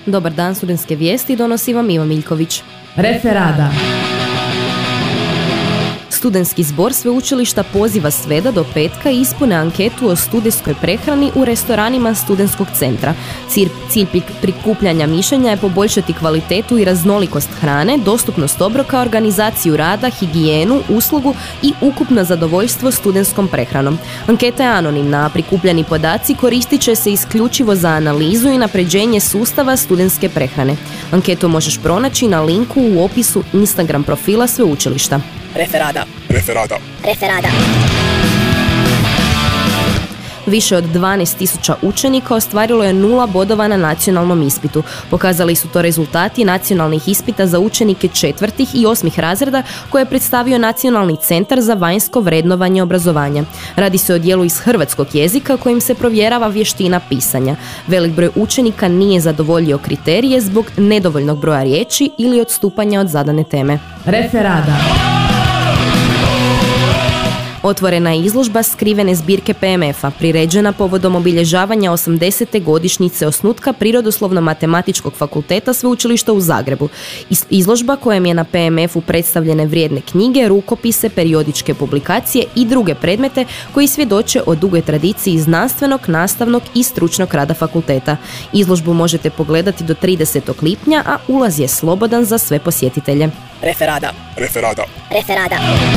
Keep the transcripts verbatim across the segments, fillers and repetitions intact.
Dobar dan, studentske vijesti donosi vam Iva Miljković. Referada. Studentski zbor sveučilišta poziva sve da do petka ispune anketu o studijskoj prehrani u restoranima studentskog centra. Cilj, cilj prikupljanja mišljenja je poboljšati kvalitetu i raznolikost hrane, dostupnost obroka, organizaciju rada, higijenu, uslugu i ukupno zadovoljstvo studentskom prehranom. Anketa je anonimna, a prikupljani podaci koristit će se isključivo za analizu i napređenje sustava studentske prehrane. Anketu možeš pronaći na linku u opisu Instagram profila sveučilišta. Referada. Referada. Referada. Više od dvanaest tisuća učenika ostvarilo je nula bodova na nacionalnom ispitu. Pokazali su to rezultati nacionalnih ispita za učenike četvrtih i osmih razreda koje je predstavio Nacionalni centar za vanjsko vrednovanje obrazovanja. Radi se o dijelu iz hrvatskog jezika kojim se provjerava vještina pisanja. Velik broj učenika nije zadovoljio kriterije zbog nedovoljnog broja riječi ili odstupanja od zadane teme. Referada. Otvorena je izložba skrivene zbirke P M F-a, priređena povodom obilježavanja osamdesete godišnjice osnutka Prirodoslovno-matematičkog fakulteta sveučilišta u Zagrebu. Izložba kojem je na P M F-u predstavljene vrijedne knjige, rukopise, periodičke publikacije i druge predmete koji svjedoče o dugoj tradiciji znanstvenog, nastavnog i stručnog rada fakulteta. Izložbu možete pogledati do tridesetog lipnja, a ulaz je slobodan za sve posjetitelje. Referada. Referada. Referada.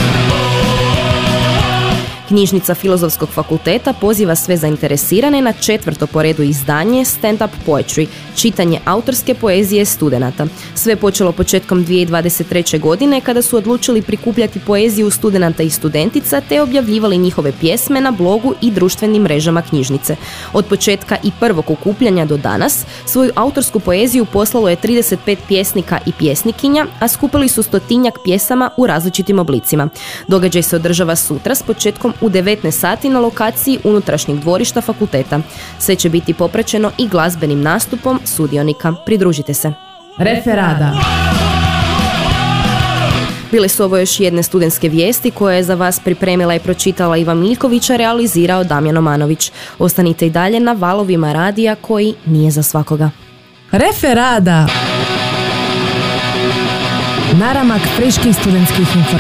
Knjižnica Filozofskog fakulteta poziva sve zainteresirane na četvrto po redu izdanje Stand Up Poetry, čitanje autorske poezije studenata. Sve je počelo početkom dvije tisuće dvadeset treće. godine kada su odlučili prikupljati poeziju studenata i studentica te objavljivali njihove pjesme na blogu i društvenim mrežama knjižnice. Od početka i prvog okupljanja do danas svoju autorsku poeziju poslalo je trideset pet pjesnika i pjesnikinja, a skupili su stotinjak pjesama u različitim oblicima. Događaj se održava sutra s početkom u devetnaest sati na lokaciji unutrašnjeg dvorišta fakulteta. Sve će biti popraćeno i glazbenim nastupom sudionika. Pridružite se. Referada. Bile su ovo još jedne studentske vijesti koje je za vas pripremila i pročitala Iva Miljković, a realizirao Damjan Omanović. Ostanite i dalje na valovima radija koji nije za svakoga. Referada. Naramak friških studentskih informacija.